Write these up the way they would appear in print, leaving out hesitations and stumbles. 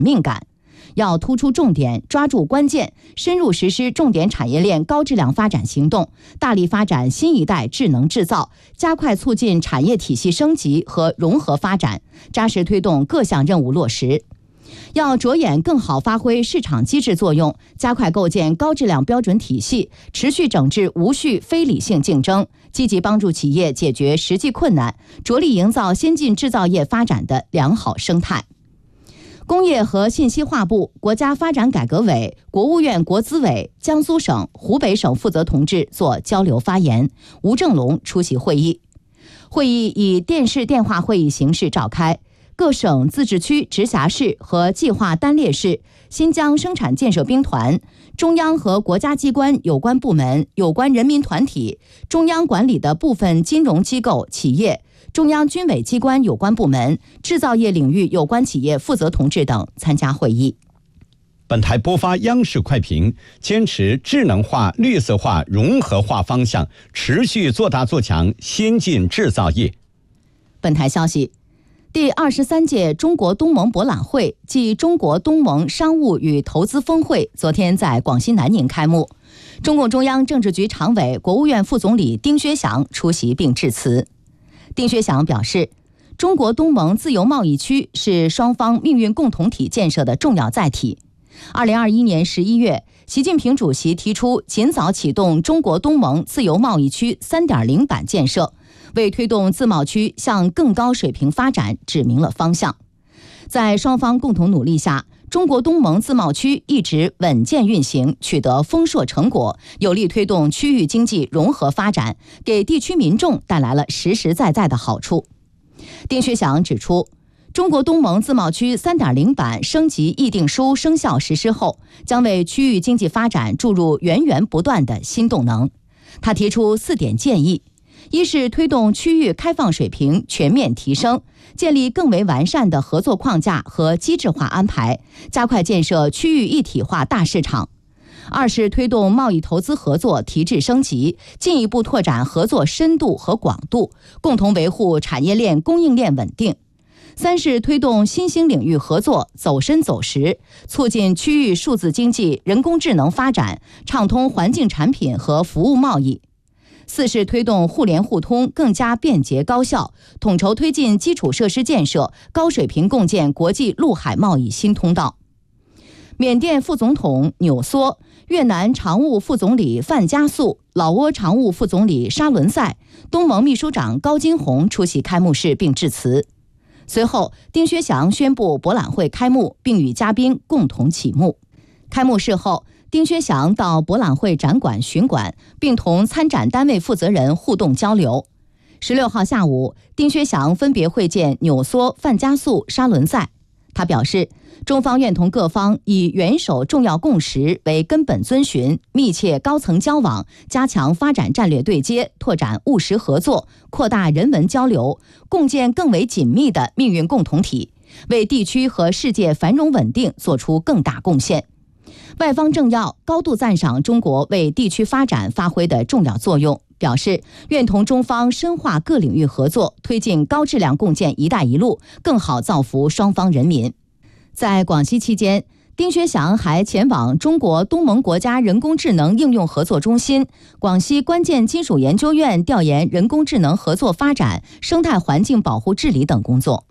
命感。要突出重点，抓住关键，深入实施重点产业链高质量发展行动，大力发展新一代智能制造，加快促进产业体系升级和融合发展，扎实推动各项任务落实。要着眼更好发挥市场机制作用，加快构建高质量标准体系，持续整治无序非理性竞争，积极帮助企业解决实际困难，着力营造先进制造业发展的良好生态。工业和信息化部、国家发展改革委、国务院国资委、江苏省、湖北省负责同志做交流发言，吴正龙出席会议。会议以电视电话会议形式召开，各省、自治区、直辖市和计划单列市、新疆生产建设兵团、中央和国家机关有关部门、有关人民团体、中央管理的部分金融机构、企业、中央军委机关有关部门、制造业领域有关企业负责同志等参加会议。 本台播发央视快评，坚持智能化、绿色化、融合化方向，持续做大做强先进制造业。 本台消息，第23届中国东盟博览会暨中国东盟商务与投资峰会昨天在广西南宁开幕。中共中央政治局常委、国务院副总理丁薛祥出席并致辞。丁薛祥表示，中国东盟自由贸易区是双方命运共同体建设的重要载体。2021年11月，习近平主席提出尽早启动中国东盟自由贸易区 3.0 版建设，为推动自贸区向更高水平发展指明了方向。在双方共同努力下，中国东盟自贸区一直稳健运行，取得丰硕成果，有力推动区域经济融合发展，给地区民众带来了实实在在的好处。丁薛祥指出，中国东盟自贸区 3.0 版升级议定书生效实施后，将为区域经济发展注入源源不断的新动能。他提出4点建议：一是推动区域开放水平全面提升，建立更为完善的合作框架和机制化安排，加快建设区域一体化大市场；二是推动贸易投资合作提质升级，进一步拓展合作深度和广度，共同维护产业链供应链稳定；三是推动新兴领域合作走深走实，促进区域数字经济、人工智能发展，畅通环境产品和服务贸易；四是推动互联互通更加便捷高效，统筹推进基础设施建设，高水平共建国际陆海贸易新通道。缅甸副总统纽梭、越南常务副总理范加素、老挝常务副总理沙伦赛、东盟秘书长高金洪出席开幕式并致辞。随后，丁薛祥宣布博览会开幕，并与嘉宾共同启幕。开幕式后，丁薛祥到博览会展馆巡馆，并同参展单位负责人互动交流。16号下午，丁薛祥分别会见纽梭、范加素、沙伦赛。他表示，中方愿同各方以元首重要共识为根本遵循，密切高层交往，加强发展战略对接，拓展务实合作，扩大人文交流，共建更为紧密的命运共同体，为地区和世界繁荣稳定做出更大贡献。外方政要高度赞赏中国为地区发展发挥的重要作用，表示愿同中方深化各领域合作，推进高质量共建“一带一路”，更好造福双方人民。在广西期间，丁薛祥还前往中国东盟国家人工智能应用合作中心、广西关键金属研究院调研人工智能合作发展、生态环境保护治理等工作。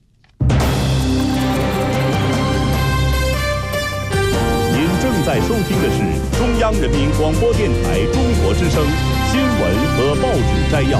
您正在收听的是中央人民广播电台中国之声新闻和报纸摘要。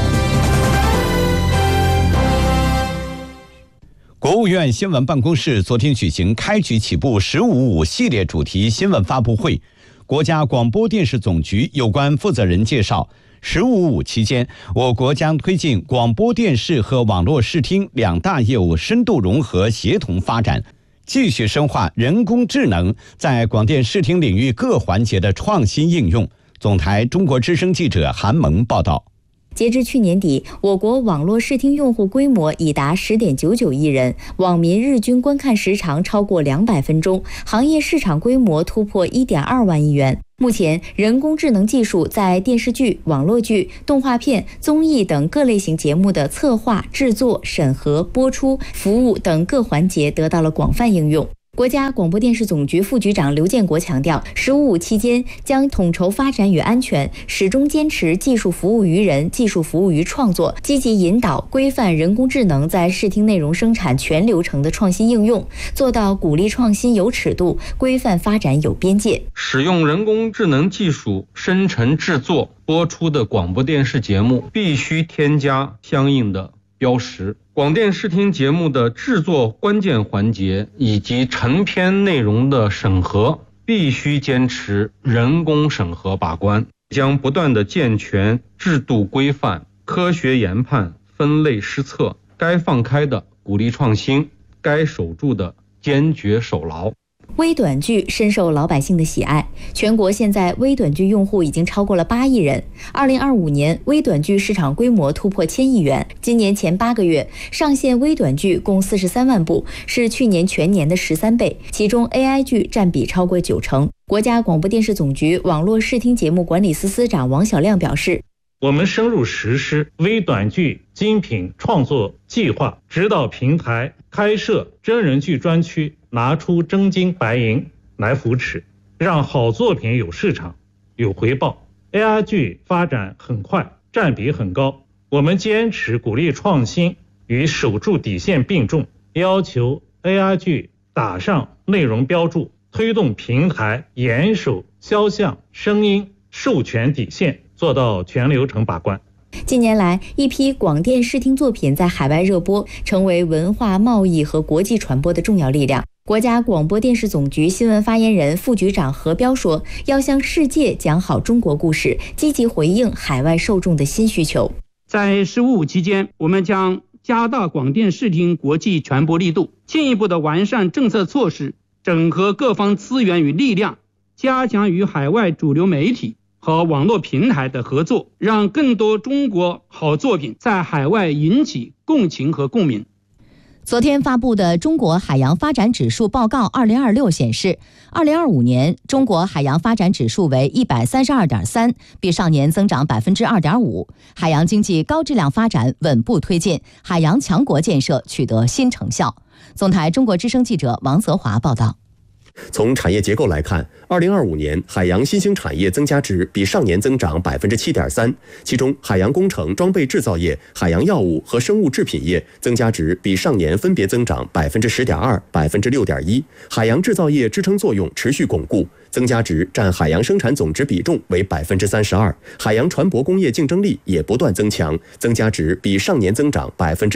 国务院新闻办公室昨天举行开局起步“15.5”系列主题新闻发布会。国家广播电视总局有关负责人介绍，“15.5”期间，我国将推进广播电视和网络视听两大业务深度融合协同发展，继续深化人工智能在广电视听领域各环节的创新应用。总台中国之声记者韩萌报道。 截至去年底，我国网络视听用户规模已达10.99亿人，网民日均观看时长超过200分钟，行业市场规模突破1.2万亿元。目前，人工智能技术在电视剧、网络剧、动画片、综艺等各类型节目的策划、制作、审核、播出、服务等各环节得到了广泛应用。 国家广播电视总局副局长刘建国强调，“15+5”期间将统筹发展与安全，始终坚持技术服务于人、技术服务于创作，积极引导规范人工智能在视听内容生产全流程的创新应用，做到鼓励创新有尺度，规范发展有边界。 使用人工智能技术生成制作播出的广播电视节目必须添加相应的标识。广电视听节目的制作关键环节以及成片内容的审核必须坚持人工审核把关，将不断地健全制度规范，科学研判，分类施策，该放开的鼓励创新，该守住的坚决守牢。 微短剧深受老百姓的喜爱，全国现在微短剧用户已经超过了8亿人。2025年，微短剧市场规模突破1000亿元。今年前8个月，上线微短剧共43万部，是去年全年的13倍，其中 AI 剧占比超过90%。国家广播电视总局网络视听节目管理司司长王小亮表示， 我们深入实施微短剧精品创作计划，指导平台开设真人剧专区，拿出真金白银来扶持，让好作品有市场、有回报。AI 剧发展很快，占比很高，我们坚持鼓励创新与守住底线并重，要求 AI 剧打上内容标注，推动平台严守肖像、声音授权底线，做到全流程把关。 近年来，一批广电视听作品在海外热播，成为文化贸易和国际传播的重要力量。国家广播电视总局新闻发言人、副局长何彪说，要向世界讲好中国故事，积极回应海外受众的新需求。 在15+5期间，我们将加大广电视听国际传播力度，进一步的完善政策措施，整合各方资源与力量，加强与海外主流媒体和网络平台的合作，让更多中国好作品在海外引起共情和共鸣。 昨天发布的中国海洋发展指数报告2026显示，2025年中国海洋发展指数为132.3，比上年增长2.5%。海洋经济高质量发展稳步推进，海洋强国建设取得新成效。总台中国之声记者王泽华报道。 从产业结构来看，2025年海洋新兴产业增加值比上年增长7.3%，其中海洋工程、装备制造业、海洋药物和生物制品业增加值比上年分别增长10.2%、6.1%。海洋制造业支撑作用持续巩固，增加值占海洋生产总值比重为32%。海洋船舶工业竞争力也不断增强，增加值比上年增长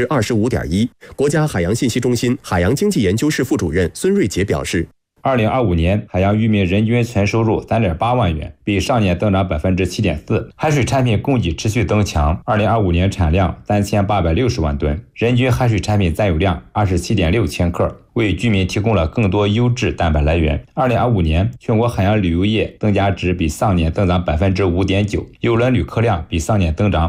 25.1%。国家海洋信息中心海洋经济研究室副主任孙瑞杰表示 ，2025年海洋渔民人均纯收入3.8万元，比上年增长7.4%。海水产品供给持续增强，2025年产量3860万吨，人均海水产品占有量27.6千克，为居民提供了更多优质蛋白来源。2025年全国海洋旅游业增加值比上年增长5.9%，邮轮旅客量比上年增长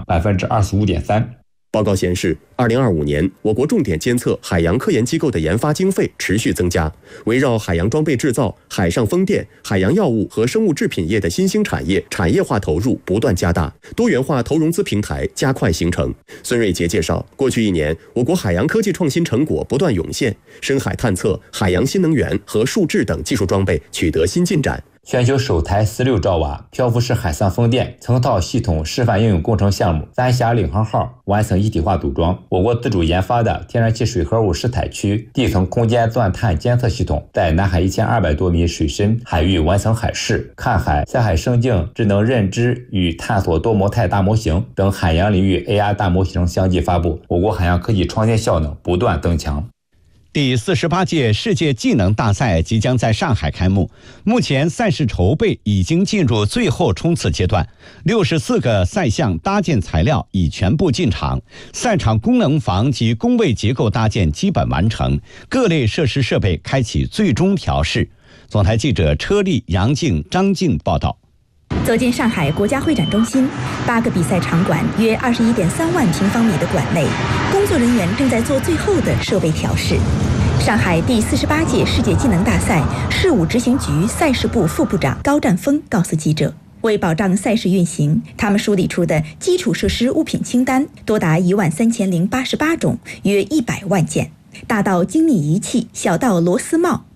25.3%。 报告显示，2025年我国重点监测海洋科研机构的研发经费持续增加，围绕海洋装备制造、海上风电、海洋药物和生物制品业的新兴产业产业化投入不断加大，多元化投融资平台加快形成。孙瑞杰介绍，过去1年，我国海洋科技创新成果不断涌现，深海探测、海洋新能源和数智等技术装备取得新进展。 全球首台16兆瓦漂浮式海上风电成套系统示范应用工程项目三峡领航号完成一体化组装。我国自主研发的天然气水合物试采区地层空间钻探监测系统在南海1200多米水深海域完成海试、看海、下海生境智能认知与探索多模态大模型等海洋领域 AR 大模型相继发布，我国海洋科技创新效能不断增强。 第48届世界技能大赛即将在上海开幕，目前赛事筹备已经进入最后冲刺阶段，64个赛项搭建材料已全部进场，赛场功能房及工位结构搭建基本完成，各类设施设备开启最终调试。总台记者车丽、杨静、张静报道。 走进上海国家会展中心，8个比赛场馆约21.3万平方米的馆内，工作人员正在做最后的设备调试。上海第48届世界技能大赛事务执行局赛事部副部长高占峰告诉记者，为保障赛事运行，他们梳理出的基础设施物品清单多达13088种，约100万件。大到精密仪器，小到螺丝帽、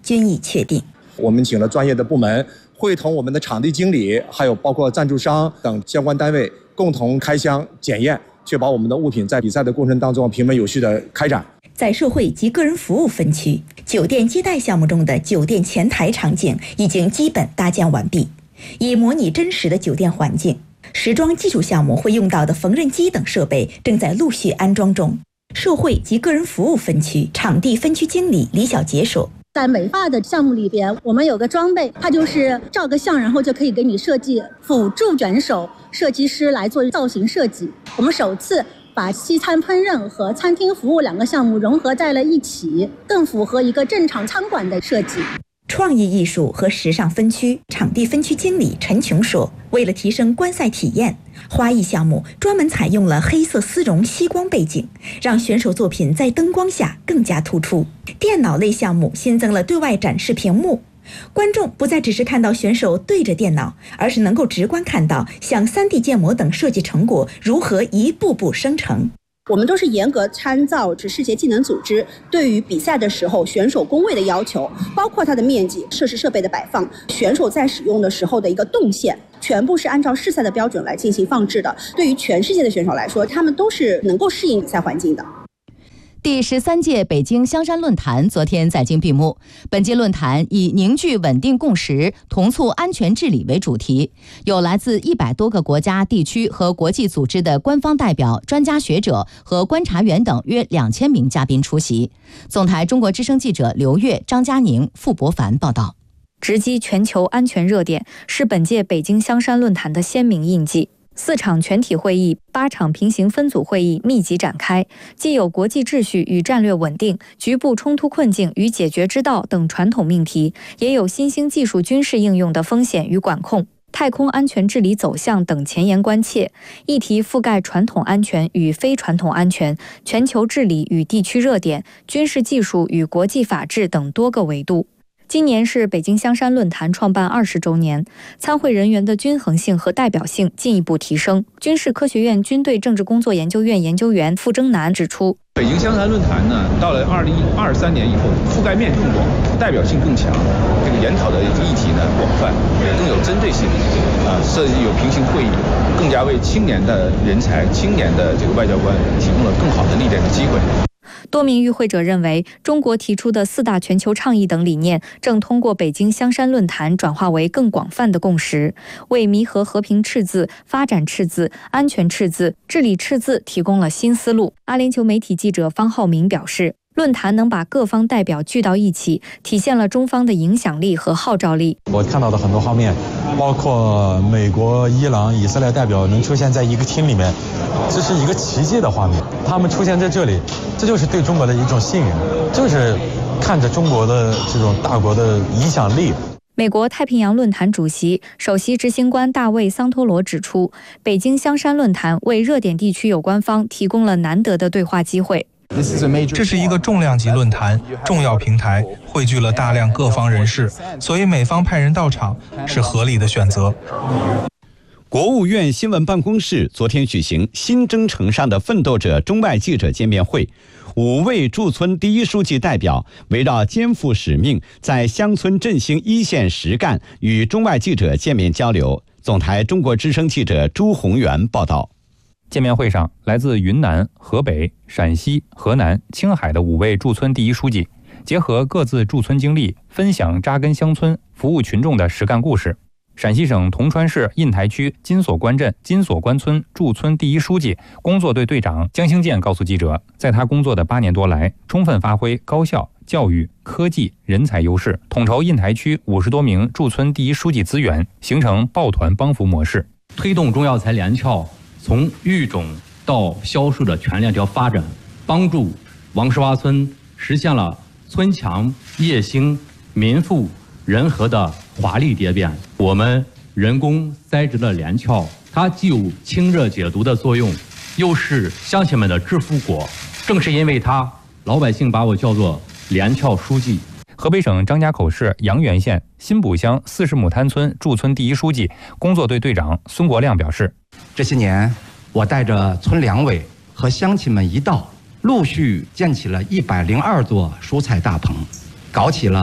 均已确定。 我们请了专业的部门，会同我们的场地经理，还有包括赞助商等相关单位共同开箱检验，确保我们的物品在比赛的过程当中平稳有序的开展。 在社会及个人服务分区，酒店接待项目中的酒店前台场景已经基本搭建完毕，以模拟真实的酒店环境。时装技术项目会用到的缝纫机等设备正在陆续安装中。社会及个人服务分区场地分区经理李小杰说， 在美发的项目里边，我们有个装备，它就是照个相，然后就可以给你设计辅助卷手设计师来做造型设计。我们首次把西餐烹饪和餐厅服务两个项目融合在了一起，更符合一个正常餐馆的设计。 创意艺术和时尚分区场地分区经理陈琼说，为了提升观赛体验，花艺项目专门采用了黑色丝绒吸光背景，让选手作品在灯光下更加突出。电脑类项目新增了对外展示屏幕，观众不再只是看到选手对着电脑，而是能够直观看到像 3D 建模等设计成果如何一步步生成。 我们都是严格参照世界技能组织对于比赛的时候选手工位的要求，包括它的面积、设施设备的摆放、选手在使用的时候的一个动线，全部是按照世赛的标准来进行放置的。对于全世界的选手来说，他们都是能够适应比赛环境的。 第13届北京香山论坛昨天在京闭幕。本届论坛以凝聚稳定共识、同促安全治理为主题，有来自100多个国家、地区和国际组织的官方代表、专家学者和观察员等约2000名嘉宾出席。总台中国之声记者刘越、张佳宁、傅博凡报道。 直击全球安全热点是本届北京香山论坛的鲜明印记。4场全体会议、8场平行分组会议密集展开，既有国际秩序与战略稳定、局部冲突困境与解决之道等传统命题，也有新兴技术军事应用的风险与管控、太空安全治理走向等前沿关切议题，覆盖传统安全与非传统安全、全球治理与地区热点、军事技术与国际法治等多个维度。今年是北京香山论坛创办20周年，参会人员的均衡性和代表性进一步提升。军事科学院军队政治工作研究院研究员傅征南指出， 北京香山论坛呢，到了2023年以后，覆盖面更广，代表性更强，这个研讨的议题呢广泛，也更有针对性，设计有平行会议，更加为青年的人才、青年的这个外交官提供了更好的历练的机会。 多名与会者认为，中国提出的4大全球倡议等理念正通过北京香山论坛转化为更广泛的共识，为弥合和平赤字、发展赤字、安全赤字、治理赤字提供了新思路。阿联酋媒体记者方浩明表示，论坛能把各方代表聚到一起，体现了中方的影响力和号召力。 我看到的很多画面，包括美国、伊朗、以色列代表能出现在一个厅里面，这是一个奇迹的画面。他们出现在这里，这就是对中国的一种信任，就是看着中国的这种大国的影响力。 美国太平洋论坛主席、首席执行官大卫·桑托罗指出，北京香山论坛为热点地区有关方提供了难得的对话机会。 这是一个重量级论坛，重要平台，汇聚了大量各方人士，所以美方派人到场是合理的选择。 国务院新闻办公室昨天举行新征程上的奋斗者中外记者见面会，5位驻村第一书记代表围绕肩负使命，在乡村振兴一线实干，与中外记者见面交流。总台中国之声记者朱宏元报道。 见面会上，来自云南、河北、陕西、河南、青海的5位驻村第一书记，结合各自驻村经历，分享扎根乡村、服务群众的实干故事。陕西省铜川市印台区金锁关镇金锁关村驻村第一书记、工作队队长江兴建告诉记者，在他工作的8年多来，充分发挥高校、教育、科技、人才优势，统筹印台区50多名驻村第一书记资源，形成抱团帮扶模式， 推动中药材联侨从育种到销售的全链条发展，帮助王石洼村实现了村强业兴、民富人和的华丽蝶变。我们人工栽植了连翘，它既有清热解毒的作用，又是乡亲们的致富果。正是因为它，老百姓把我叫做连翘书记。 河北省张家口市阳原县新堡乡40亩滩村驻村第一书记、工作队队长孙国亮表示， 这些年我带着村两委和乡亲们一道，陆续建起了102座蔬菜大棚，搞起了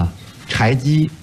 柴基